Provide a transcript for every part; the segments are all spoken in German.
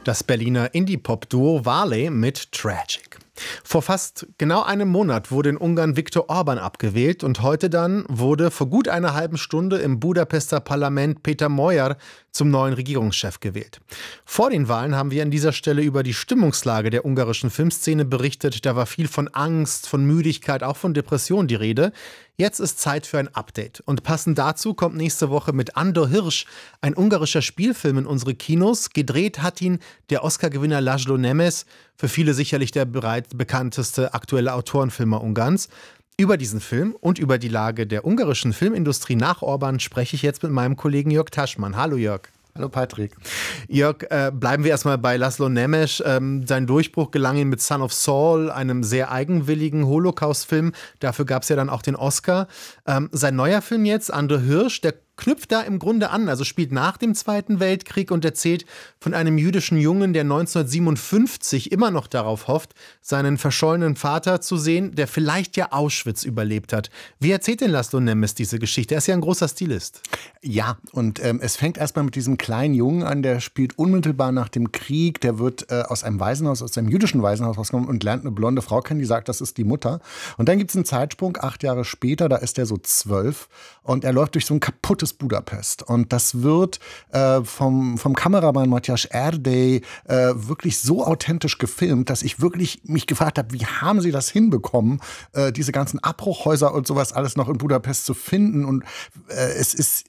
Das Berliner Indie-Pop-Duo Varley mit Tragic. Vor fast genau einem Monat wurde in Ungarn Viktor Orbán abgewählt und heute dann wurde vor gut einer halben Stunde im Budapester Parlament Péter Magyar zum neuen Regierungschef gewählt. Vor den Wahlen haben wir an dieser Stelle über die Stimmungslage der ungarischen Filmszene berichtet. Da war viel von Angst, von Müdigkeit, auch von Depression die Rede. Jetzt ist Zeit für ein Update. Und passend dazu kommt nächste Woche mit Andor Hirsch ein ungarischer Spielfilm in unsere Kinos. Gedreht hat ihn der Oscar-Gewinner Laszlo Nemes, für viele sicherlich der bereits bekannteste aktuelle Autorenfilmer Ungarns. Über diesen Film und über die Lage der ungarischen Filmindustrie nach Orbán spreche ich jetzt mit meinem Kollegen Jörg Taschmann. Hallo Jörg. Hallo Patrick. Jörg, bleiben wir erstmal bei Laszlo Nemes. Sein Durchbruch gelang ihm mit Son of Saul, einem sehr eigenwilligen Holocaust-Film. Dafür gab es ja dann auch den Oscar. Sein neuer Film jetzt, Andor Hirsch, der knüpft da im Grunde an, also spielt nach dem Zweiten Weltkrieg und erzählt von einem jüdischen Jungen, der 1957 immer noch darauf hofft, seinen verschollenen Vater zu sehen, der vielleicht ja Auschwitz überlebt hat. Wie erzählt denn Laszlo Nemes diese Geschichte? Er ist ja ein großer Stilist. Ja, und es fängt erstmal mit diesem kleinen Jungen an, der spielt unmittelbar nach dem Krieg, der wird aus einem Waisenhaus, aus einem jüdischen Waisenhaus rausgenommen und lernt eine blonde Frau kennen, die sagt, das ist die Mutter. Und dann gibt es einen Zeitsprung, 8 Jahre später, da ist er so 12 und er läuft durch so ein kaputtes Budapest. Und das wird vom Kameramann Matthias Erdély wirklich so authentisch gefilmt, dass ich wirklich mich gefragt habe, wie haben sie das hinbekommen, diese ganzen Abbruchhäuser und sowas alles noch in Budapest zu finden. Und es ist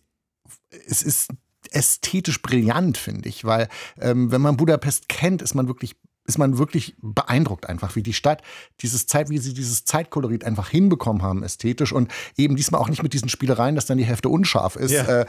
ästhetisch brillant, finde ich, weil wenn man Budapest kennt, ist man wirklich beeindruckt einfach, wie die Stadt wie sie dieses Zeitkolorit einfach hinbekommen haben ästhetisch und eben diesmal auch nicht mit diesen Spielereien, dass dann die Hälfte unscharf ist, ja.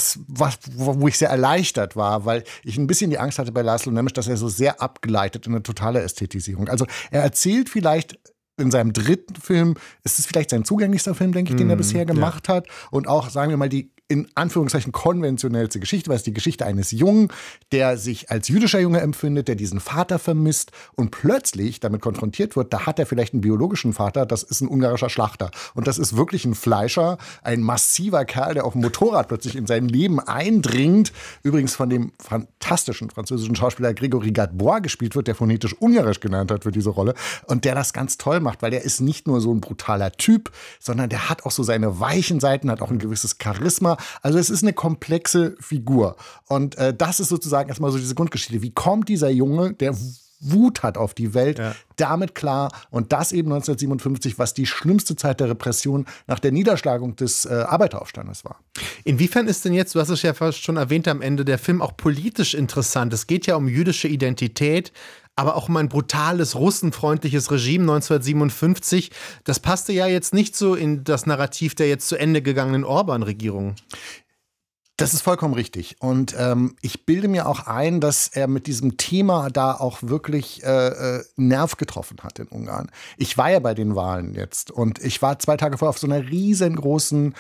Wo ich sehr erleichtert war, weil ich ein bisschen die Angst hatte bei Laszlo Nemes, dass er so sehr abgleitet in eine totale Ästhetisierung. Also er erzählt vielleicht in seinem dritten Film, ist es vielleicht sein zugänglichster Film, denke ich, den er bisher gemacht hat und auch, sagen wir mal, die in Anführungszeichen konventionellste Geschichte, weil es die Geschichte eines Jungen, der sich als jüdischer Junge empfindet, der diesen Vater vermisst und plötzlich damit konfrontiert wird, da hat er vielleicht einen biologischen Vater, das ist ein ungarischer Schlachter. Und das ist wirklich ein Fleischer, ein massiver Kerl, der auf dem Motorrad plötzlich in sein Leben eindringt. Übrigens von dem fantastischen französischen Schauspieler Grégory Gadebois gespielt wird, der phonetisch ungarisch genannt hat für diese Rolle und der das ganz toll macht, weil der ist nicht nur so ein brutaler Typ, sondern der hat auch so seine weichen Seiten, hat auch ein gewisses Charisma. Also es ist eine komplexe Figur. Und das ist sozusagen erstmal so diese Grundgeschichte. Wie kommt dieser Junge, der Wut hat auf die Welt, damit klar? Und das eben 1957, was die schlimmste Zeit der Repression nach der Niederschlagung des Arbeiteraufstandes war. Inwiefern ist denn jetzt, du hast es ja fast schon erwähnt am Ende, der Film auch politisch interessant? Es geht ja um jüdische Identität, aber auch um ein brutales, russenfreundliches Regime 1957. Das passte ja jetzt nicht so in das Narrativ der jetzt zu Ende gegangenen Orbán-Regierung. Das ist vollkommen richtig. Und ich bilde mir auch ein, dass er mit diesem Thema da auch wirklich Nerv getroffen hat in Ungarn. Ich war ja bei den Wahlen jetzt und ich war 2 Tage vorher auf so einer riesengroßen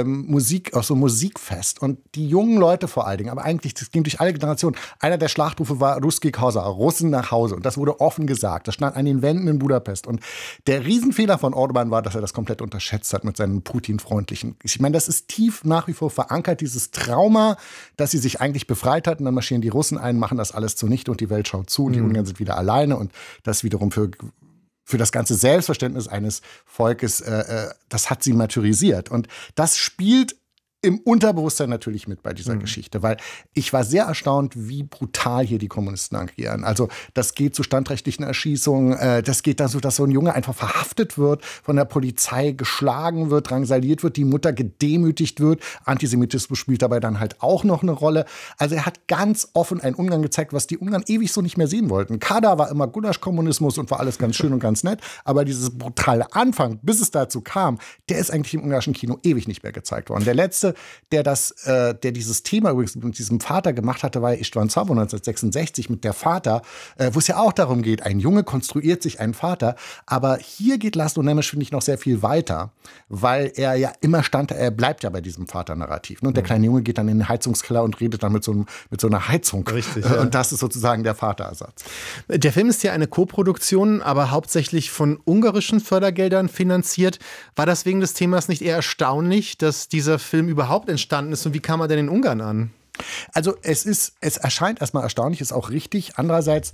Musikfest. Und die jungen Leute vor allen Dingen, aber eigentlich, das ging durch alle Generationen. Einer der Schlachtrufe war Russki Kausa, Russen nach Hause. Und das wurde offen gesagt. Das stand an den Wänden in Budapest. Und der Riesenfehler von Orbán war, dass er das komplett unterschätzt hat mit seinen Putin-freundlichen. Ich meine, das ist tief nach wie vor verankert, dieses Trauma, dass sie sich eigentlich befreit hatten. Dann marschieren die Russen ein, machen das alles zunichte und die Welt schaut zu und die Ungarn sind wieder alleine. Und das wiederum für das ganze Selbstverständnis eines Volkes, das hat sie martyrisiert. Und das spielt im Unterbewusstsein natürlich mit bei dieser Geschichte, weil ich war sehr erstaunt, wie brutal hier die Kommunisten agieren. Also das geht zu standrechtlichen Erschießungen, das geht dazu, dass so ein Junge einfach verhaftet wird, von der Polizei geschlagen wird, drangsaliert wird, die Mutter gedemütigt wird. Antisemitismus spielt dabei dann halt auch noch eine Rolle. Also er hat ganz offen einen Ungarn gezeigt, was die Ungarn ewig so nicht mehr sehen wollten. Kader war immer Gulasch-Kommunismus und war alles ganz schön und ganz nett, aber dieses brutale Anfang, bis es dazu kam, der ist eigentlich im ungarischen Kino ewig nicht mehr gezeigt worden. Der letzte, der dieses Thema übrigens mit diesem Vater gemacht hatte, war István Szabó 1966 mit der Vater, wo es ja auch darum geht, ein Junge konstruiert sich einen Vater, aber hier geht Laszlo Nemes, finde ich, noch sehr viel weiter, weil er ja immer er bleibt ja bei diesem Vater-Narrativ. Und der kleine Junge geht dann in den Heizungskeller und redet dann mit so einer Heizung. Richtig, ja. Und das ist sozusagen der Vaterersatz. Der Film ist ja eine Koproduktion, aber hauptsächlich von ungarischen Fördergeldern finanziert. War das wegen des Themas nicht eher erstaunlich, dass dieser Film überhaupt entstanden ist und wie kam er denn in Ungarn an? Also es erscheint erstmal erstaunlich, ist auch richtig. Andererseits,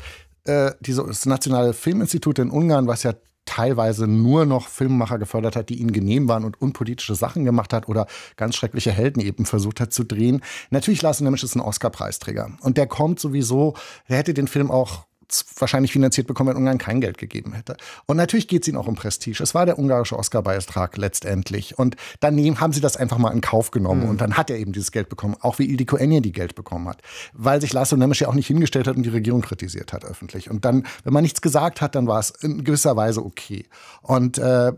das Nationale Filminstitut in Ungarn, was ja teilweise nur noch Filmemacher gefördert hat, die ihnen genehm waren und unpolitische Sachen gemacht hat oder ganz schreckliche Helden eben versucht hat zu drehen. Natürlich, Lars Nemes ist ein Oscar-Preisträger. Und der kommt sowieso, der hätte den Film auch wahrscheinlich finanziert bekommen, wenn Ungarn kein Geld gegeben hätte. Und natürlich geht es ihnen auch um Prestige. Es war der ungarische Oscar-Beitrag letztendlich. Und daneben haben sie das einfach mal in Kauf genommen. Und dann hat er eben dieses Geld bekommen, auch wie Ildikó Enyedi die Geld bekommen hat. Weil sich László Nemes ja auch nicht hingestellt hat und die Regierung kritisiert hat öffentlich. Und dann, wenn man nichts gesagt hat, dann war es in gewisser Weise okay. Und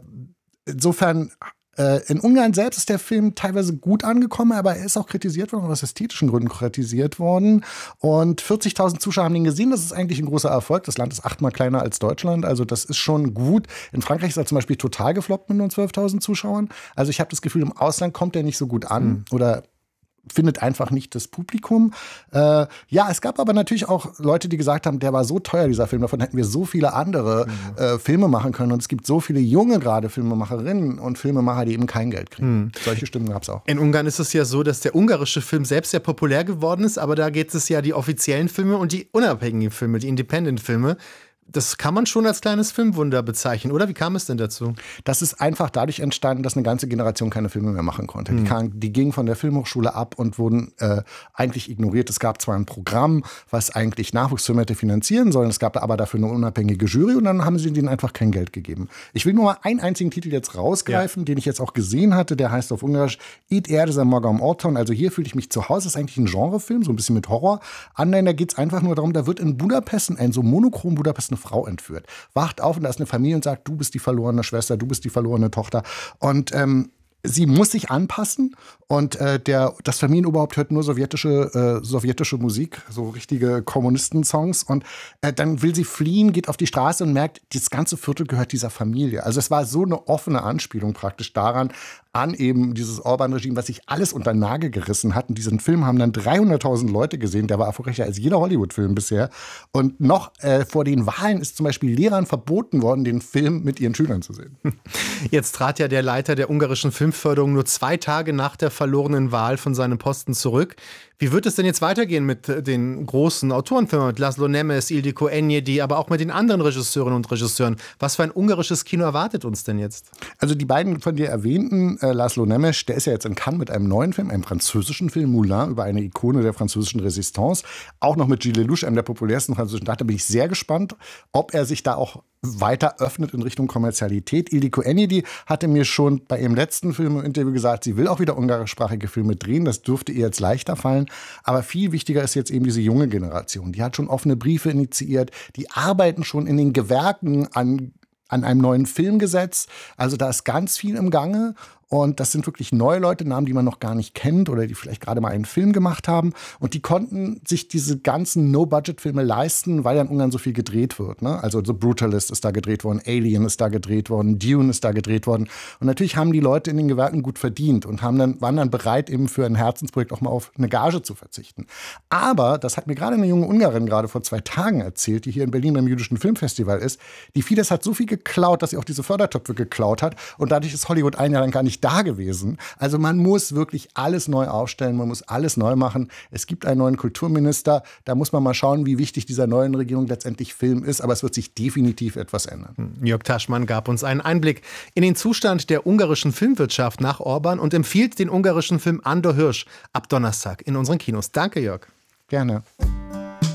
insofern in Ungarn selbst ist der Film teilweise gut angekommen, aber er ist auch kritisiert worden, aus ästhetischen Gründen kritisiert worden. Und 40.000 Zuschauer haben ihn gesehen. Das ist eigentlich ein großer Erfolg. Das Land ist 8-mal kleiner als Deutschland. Also das ist schon gut. In Frankreich ist er zum Beispiel total gefloppt mit nur 12.000 Zuschauern. Also ich habe das Gefühl, im Ausland kommt er nicht so gut an. Oder findet einfach nicht das Publikum. Ja, es gab aber natürlich auch Leute, die gesagt haben, der war so teuer, dieser Film, davon hätten wir so viele andere Filme machen können. Und es gibt so viele junge gerade Filmemacherinnen und Filmemacher, die eben kein Geld kriegen. Solche Stimmen gab es auch. In Ungarn ist es ja so, dass der ungarische Film selbst sehr populär geworden ist, aber da geht es ja die offiziellen Filme und die unabhängigen Filme, die Independent-Filme. Das kann man schon als kleines Filmwunder bezeichnen, oder? Wie kam es denn dazu? Das ist einfach dadurch entstanden, dass eine ganze Generation keine Filme mehr machen konnte. Die gingen von der Filmhochschule ab und wurden eigentlich ignoriert. Es gab zwar ein Programm, was eigentlich Nachwuchsfilme hätte finanzieren sollen, es gab aber dafür eine unabhängige Jury und dann haben sie denen einfach kein Geld gegeben. Ich will nur mal einen einzigen Titel jetzt rausgreifen, den ich jetzt auch gesehen hatte, der heißt auf Ungarisch Itt érzem magam otthon, also hier fühle ich mich zu Hause. Das ist eigentlich ein Genrefilm, so ein bisschen mit Horror. Nein, da geht es einfach nur darum, da wird in Budapest, in so monochrom Budapest, eine Frau entführt. Wacht auf und da ist eine Familie und sagt, du bist die verlorene Schwester, du bist die verlorene Tochter. Und sie muss sich anpassen und das Familienoberhaupt hört nur sowjetische Musik, so richtige Kommunisten-Songs. Und dann will sie fliehen, geht auf die Straße und merkt, das ganze Viertel gehört dieser Familie. Also es war so eine offene Anspielung praktisch daran, an eben dieses Orban-Regime, was sich alles unter den Nagel gerissen hat. Und diesen Film haben dann 300.000 Leute gesehen. Der war erfolgreicher als jeder Hollywood-Film bisher. Und noch vor den Wahlen ist zum Beispiel Lehrern verboten worden, den Film mit ihren Schülern zu sehen. Jetzt trat ja der Leiter der ungarischen Filmförderung nur 2 Tage nach der verlorenen Wahl von seinem Posten zurück. Wie wird es denn jetzt weitergehen mit den großen Autorenfilmen, mit László Nemes, Ildikó Enyedi, aber auch mit den anderen Regisseurinnen und Regisseuren? Was für ein ungarisches Kino erwartet uns denn jetzt? Also die beiden von dir erwähnten, László Nemes, der ist ja jetzt in Cannes mit einem neuen Film, einem französischen Film, Moulin, über eine Ikone der französischen Resistance. Auch noch mit Gilles Lelouch, einem der populärsten französischen Dichter. Da bin ich sehr gespannt, ob er sich da auch weiter öffnet in Richtung Kommerzialität. Ildikó Enyedi hatte mir schon bei ihrem letzten Film im Interview gesagt, sie will auch wieder ungarischsprachige Filme drehen. Das dürfte ihr jetzt leichter fallen. Aber viel wichtiger ist jetzt eben diese junge Generation. Die hat schon offene Briefe initiiert. Die arbeiten schon in den Gewerken an einem neuen Filmgesetz. Also da ist ganz viel im Gange. Und das sind wirklich neue Leute, Namen, die man noch gar nicht kennt oder die vielleicht gerade mal einen Film gemacht haben. Und die konnten sich diese ganzen No-Budget-Filme leisten, weil ja in Ungarn so viel gedreht wird. Ne? Also The Brutalist ist da gedreht worden, Alien ist da gedreht worden, Dune ist da gedreht worden. Und natürlich haben die Leute in den Gewerken gut verdient und waren dann bereit, eben für ein Herzensprojekt auch mal auf eine Gage zu verzichten. Aber, das hat mir gerade eine junge Ungarin gerade vor 2 Tagen erzählt, die hier in Berlin beim Jüdischen Filmfestival ist, die Fidesz hat so viel geklaut, dass sie auch diese Fördertöpfe geklaut hat. Und dadurch ist Hollywood ein Jahr lang gar nicht da gewesen. Also man muss wirklich alles neu aufstellen, man muss alles neu machen. Es gibt einen neuen Kulturminister, da muss man mal schauen, wie wichtig dieser neuen Regierung letztendlich Film ist, aber es wird sich definitiv etwas ändern. Jörg Taschmann gab uns einen Einblick in den Zustand der ungarischen Filmwirtschaft nach Orban und empfiehlt den ungarischen Film Andor Hirsch ab Donnerstag in unseren Kinos. Danke, Jörg. Gerne.